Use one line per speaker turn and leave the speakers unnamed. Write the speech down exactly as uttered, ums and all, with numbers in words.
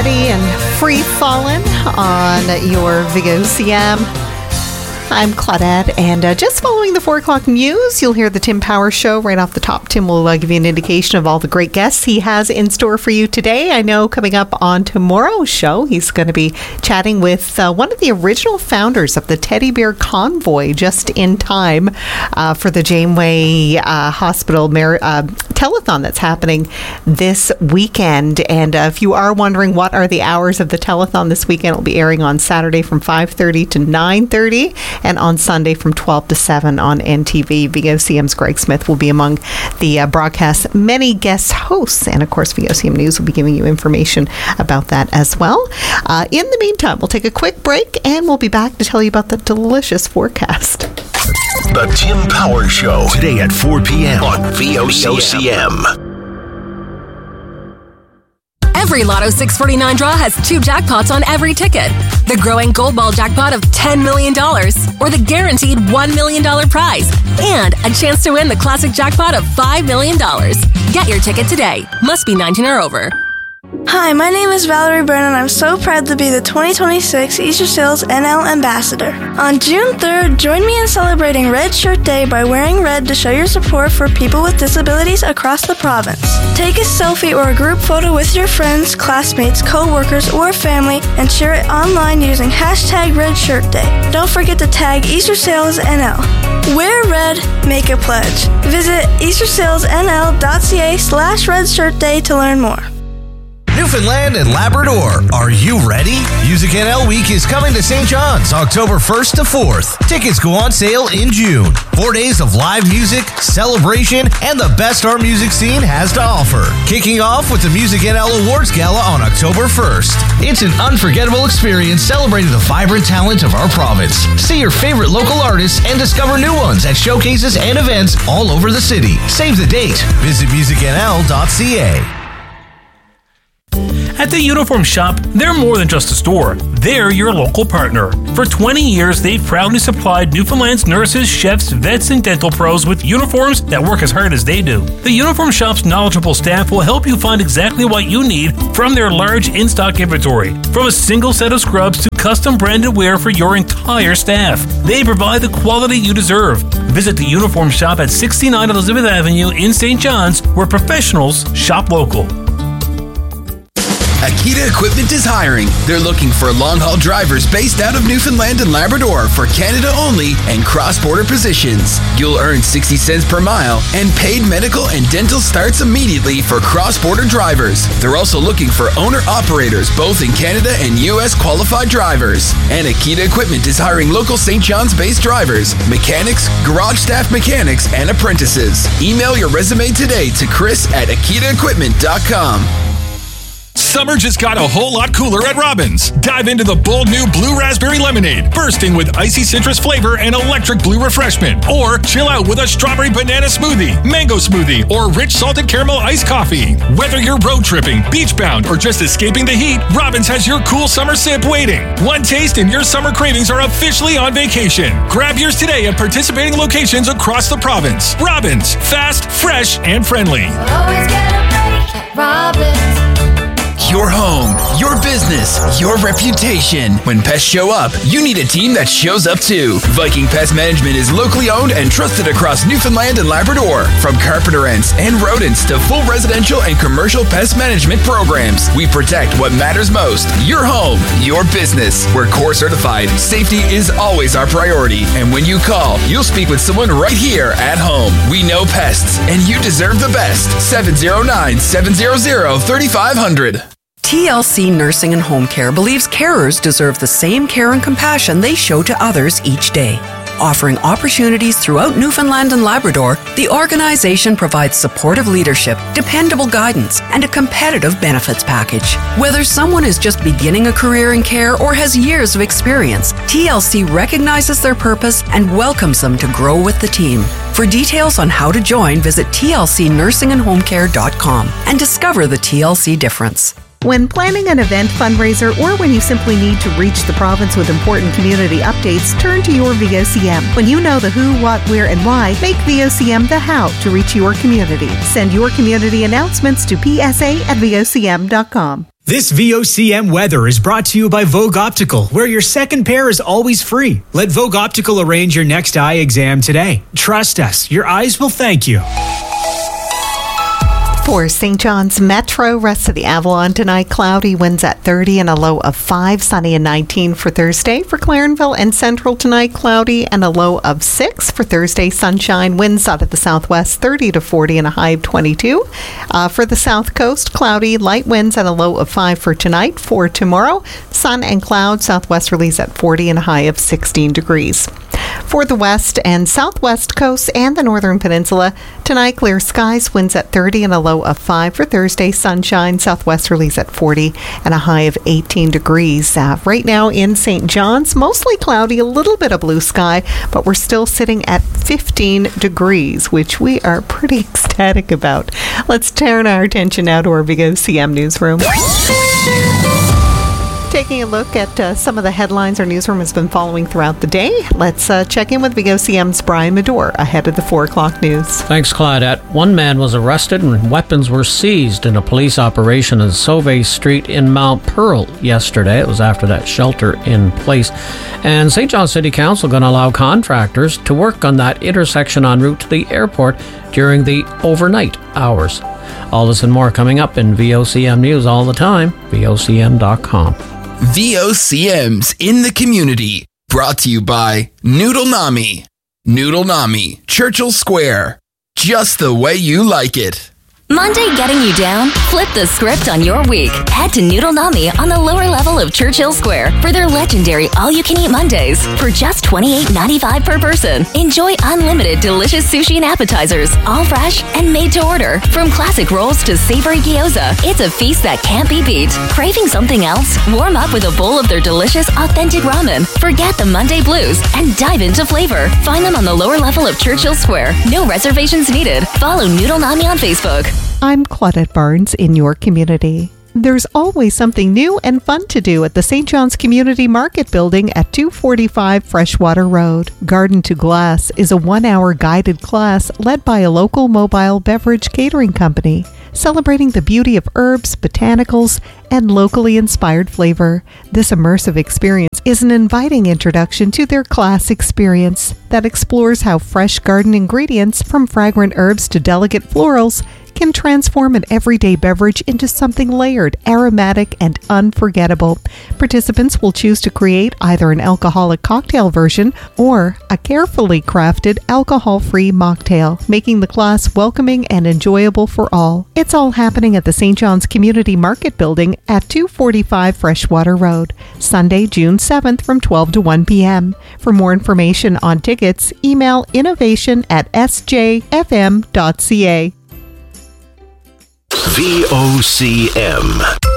Party and Free Fallin' on your V O C M. I'm Claudette, and uh, just following the four o'clock news, you'll hear the Tim Power Show right off the top. Tim will uh, give you an indication of all the great guests he has in store for you today. I know coming up on tomorrow's show, he's going to be chatting with uh, one of the original founders of the Teddy Bear Convoy, just in time uh, for the Janeway uh, Hospital Mar- uh, telethon that's happening this weekend. And uh, if you are wondering what are the hours of the telethon this weekend, it'll be airing on Saturday from five thirty to nine thirty. And on Sunday from twelve to seven on N T V. V O C M's Greg Smith will be among the uh, broadcast's many guest hosts. And of course, V O C M News will be giving you information about that as well. Uh, in the meantime, we'll take a quick break and we'll be back to tell you about the delicious forecast.
The Tim Power Show, today at four p.m. on V O C M.
Every Lotto six forty-nine draw has two jackpots on every ticket. The growing Gold Ball jackpot of ten million dollars, or the guaranteed one million dollars prize, and a chance to win the classic jackpot of five million dollars. Get your ticket today. Must be nineteen or over.
Hi, my name is Valerie Byrne, and I'm so proud to be the twenty twenty-six Easter Sales N L Ambassador. On June third, join me in celebrating Red Shirt Day by wearing red to show your support for people with disabilities across the province. Take a selfie or a group photo with your friends, classmates, co-workers, or family and share it online using hashtag Red Shirt Day. Don't forget to tag Easter Sales N L. Wear red, make a pledge. Visit easter sales n l dot c a slash red shirt day to learn more.
Newfoundland and Labrador, are you ready? Music N L Week is coming to Saint John's October first to fourth. Tickets go on sale in June. Four days of live music, celebration, and the best our music scene has to offer. Kicking off with the Music N L Awards Gala on October first. It's an unforgettable experience celebrating the vibrant talent of our province. See your favorite local artists and discover new ones at showcases and events all over the city. Save the date. Visit music n l dot c a.
At the Uniform Shop, they're more than just a store. They're your local partner. For twenty years, they've proudly supplied Newfoundland's nurses, chefs, vets, and dental pros with uniforms that work as hard as they do. The Uniform Shop's knowledgeable staff will help you find exactly what you need from their large in-stock inventory. From a single set of scrubs to custom branded wear for your entire staff. They provide the quality you deserve. Visit the Uniform Shop at sixty-nine Elizabeth Avenue in Saint John's, where professionals shop local.
Akita Equipment is hiring. They're looking for long-haul drivers based out of Newfoundland and Labrador for Canada only and cross-border positions. You'll earn sixty cents per mile, and paid medical and dental starts immediately for cross-border drivers. They're also looking for owner-operators both in Canada and U S qualified drivers. And Akita Equipment is hiring local Saint John's-based drivers, mechanics, garage staff mechanics, and apprentices. Email your resume today to Chris at akita equipment dot com.
Summer just got a whole lot cooler at Robbins. Dive into the bold new Blue Raspberry Lemonade, bursting with icy citrus flavor and electric blue refreshment. Or chill out with a strawberry banana smoothie, mango smoothie, or rich salted caramel iced coffee. Whether you're road tripping, beach bound, or just escaping the heat, Robbins has your cool summer sip waiting. One taste and your summer cravings are officially on vacation. Grab yours today at participating locations across the province. Robbins, fast, fresh, and friendly.
Always get a break at Robbins.
Your home, your business, your reputation. When pests show up, you need a team that shows up too. Viking Pest Management is locally owned and trusted across Newfoundland and Labrador. From carpenter ants and rodents to full residential and commercial pest management programs, we protect what matters most. Your home, your business. We're core certified. Safety is always our priority. And when you call, you'll speak with someone right here at home. We know pests, and you deserve the best. seven oh nine, seven hundred, thirty-five hundred.
T L C Nursing and Home Care believes carers deserve the same care and compassion they show to others each day. Offering opportunities throughout Newfoundland and Labrador, the organization provides supportive leadership, dependable guidance, and a competitive benefits package. Whether someone is just beginning a career in care or has years of experience, T L C recognizes their purpose and welcomes them to grow with the team. For details on how to join, visit t l c nursing and home care dot com and discover the T L C difference.
When planning an event fundraiser or when you simply need to reach the province with important community updates, turn to your V O C M. When you know the who, what, where, and why, make V O C M the how to reach your community. Send your community announcements to p s a at v o c m dot com.
This V O C M weather is brought to you by Vogue Optical, where your second pair is always free. Let Vogue Optical arrange your next eye exam today. Trust us, your eyes will thank you.
For Saint John's Metro, rest of the Avalon tonight, cloudy, winds at thirty and a low of five, sunny and nineteen for Thursday. For Clarenville and Central tonight, cloudy and a low of six. For Thursday, sunshine, winds out of the southwest, thirty to forty and a high of twenty-two. Uh, for the South Coast, cloudy, light winds and a low of five for tonight. For tomorrow, sun and cloud, southwesterlies at forty and a high of sixteen degrees. For the west and southwest coasts and the northern peninsula, tonight clear skies, winds at thirty and a low of five. For Thursday, sunshine, southwesterlies at forty and a high of eighteen degrees. Uh, right now in Saint John's, mostly cloudy, a little bit of blue sky, but we're still sitting at fifteen degrees, which we are pretty ecstatic about. Let's turn our attention now to our Big O C M newsroom. Taking a look at uh, some of the headlines our newsroom has been following throughout the day. Let's uh, check in with Big O C M's Brian Medore ahead of the four o'clock news.
Thanks, Claudette. One man was arrested and weapons were seized in a police operation on Sauve Street in Mount Pearl yesterday. It was after that shelter in place. And Saint John City Council going to allow contractors to work on that intersection en route to the airport during the overnight hours. All this and more coming up in V O C M News all the time, V O C M dot com.
V O C M's In the Community, brought to you by Noodle Nami. Noodle Nami, Churchill Square. Just the way you like it.
Monday getting you down? Flip the script on your week. Head to Noodle Nami on the lower level of Churchill Square for their legendary all-you-can-eat Mondays for just twenty-eight ninety-five per person. Enjoy unlimited delicious sushi and appetizers, all fresh and made to order. From classic rolls to savory gyoza, it's a feast that can't be beat. Craving something else? Warm up with a bowl of their delicious, authentic ramen. Forget the Monday blues and dive into flavor. Find them on the lower level of Churchill Square. No reservations needed. Follow Noodle Nami on Facebook.
I'm Claudette Barnes in your community. There's always something new and fun to do at the Saint John's Community Market Building at two forty-five Freshwater Road. Garden to Glass is a one-hour guided class led by a local mobile beverage catering company, celebrating the beauty of herbs, botanicals, and locally inspired flavor. This immersive experience is an inviting introduction to their class experience that explores how fresh garden ingredients, from fragrant herbs to delicate florals, can transform an everyday beverage into something layered, aromatic, and unforgettable. Participants will choose to create either an alcoholic cocktail version or a carefully crafted alcohol-free mocktail, making the class welcoming and enjoyable for all. It's all happening at the Saint John's Community Market Building at two forty-five Freshwater Road, Sunday, June seventh from twelve to one p.m. For more information on tickets, email innovation at s j f m dot c a.
V O C M.